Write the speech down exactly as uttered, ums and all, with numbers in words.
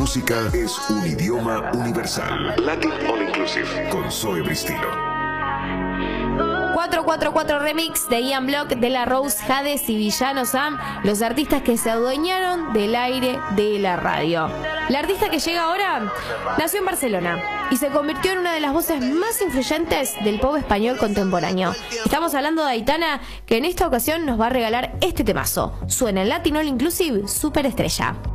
música es un idioma universal. Latin All Inclusive con Zoe Bristilo. cuatro cuatro cuatro Remix de Ian Block, De La Rose, Hades y Villano Sam, los artistas que se adueñaron del aire de la radio. La artista que llega ahora nació en Barcelona y se convirtió en una de las voces más influyentes del pop español contemporáneo. Estamos hablando de Aitana, que en esta ocasión nos va a regalar este temazo. Suena en Latin All Inclusive, Superestrella.